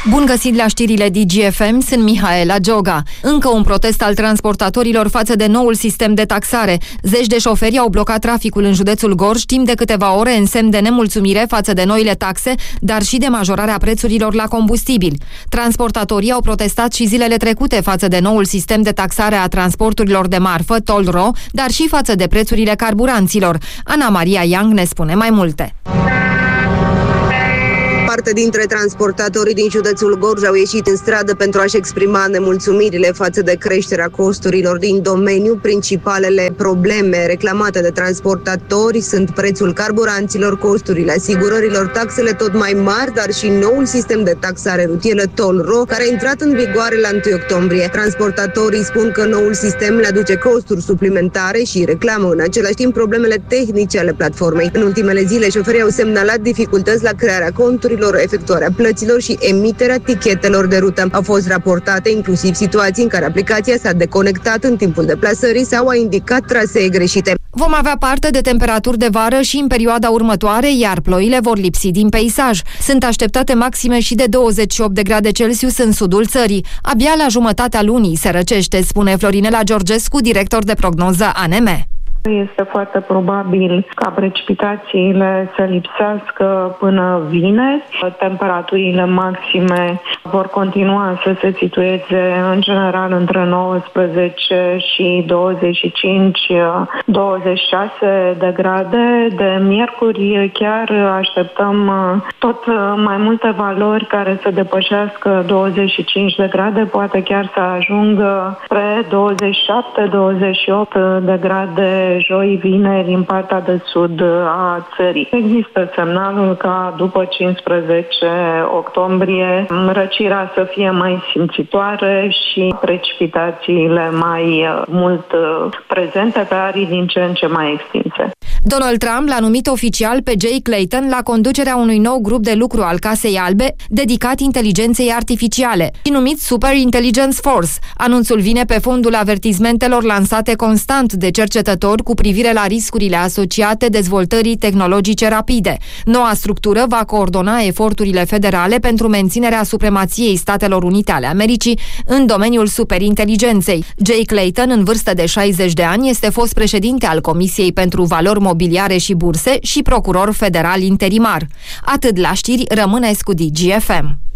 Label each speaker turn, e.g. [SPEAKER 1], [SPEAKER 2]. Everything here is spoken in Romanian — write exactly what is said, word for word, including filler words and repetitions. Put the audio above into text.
[SPEAKER 1] Bun găsit la știrile D G F M, sunt Mihaela Gioga. Încă un protest al transportatorilor față de noul sistem de taxare. Zeci de șoferi au blocat traficul în județul Gorj timp de câteva ore în semn de nemulțumire față de noile taxe, dar și de majorarea prețurilor la combustibil. Transportatorii au protestat și zilele trecute față de noul sistem de taxare a transporturilor de marfă, Toll-Ro, dar și față de prețurile carburanților. Ana Maria Yang ne spune mai multe.
[SPEAKER 2] Parte dintre transportatorii din județul Gorj au ieșit în stradă pentru a-și exprima nemulțumirile față de creșterea costurilor din domeniu. Principalele probleme reclamate de transportatori sunt prețul carburanților, costurile asigurărilor, taxele tot mai mari, dar și noul sistem de taxare rutieră Toll-Ro, care a intrat în vigoare la întâi octombrie. Transportatorii spun că noul sistem le aduce costuri suplimentare și reclamă în același timp problemele tehnice ale platformei. În ultimele zile, șoferii au semnalat dificultăți la crearea conturilor, efectuarea plăților și emiterea tichetelor de rută. Au fost raportate inclusiv situații în care aplicația s-a deconectat în timpul deplasării sau a indicat trasee greșite.
[SPEAKER 1] Vom avea parte de temperaturi de vară și în perioada următoare, iar ploile vor lipsi din peisaj. Sunt așteptate maxime și de douăzeci și opt de grade Celsius în sudul țării. Abia la jumătatea lunii se răcește, spune Florinela Georgescu, director de prognoză A N M.
[SPEAKER 3] Este foarte probabil ca precipitațiile să lipsească până vineri. Temperaturile maxime vor continua să se situeze în general între nouăsprezece și douăzeci și cinci douăzeci și șase de grade. De miercuri chiar așteptăm tot mai multe valori care să depășească douăzeci și cinci de grade, poate chiar să ajungă spre douăzeci și șapte douăzeci și opt de grade joi, vineri, în partea de sud a țării. Există semnalul ca după cincisprezece octombrie răcirea să fie mai simțitoare și precipitațiile mai mult prezente pe arii din ce în ce mai extinse.
[SPEAKER 1] Donald Trump l-a numit oficial pe Jay Clayton la conducerea unui nou grup de lucru al Casei Albe dedicat inteligenței artificiale și numit Super Intelligence Force. Anunțul vine pe fondul avertizmentelor lansate constant de cercetători cu privire la riscurile asociate dezvoltării tehnologice rapide. Noua structură va coordona eforturile federale pentru menținerea supremației Statelor Unite ale Americii în domeniul superinteligenței. Jay Clayton, în vârstă de șaizeci de ani, este fost președinte al Comisiei pentru Valori Mobiliare și Burse și procuror federal interimar. Atât la știri, rămâneți cu D G F M.